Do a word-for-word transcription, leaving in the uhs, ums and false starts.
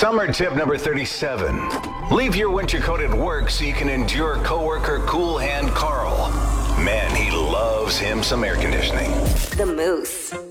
Summer tip number thirty-seven. Leave your winter coat at work so you can endure coworker Cool Hand Carl. Man, he loves him some air conditioning. The Moose.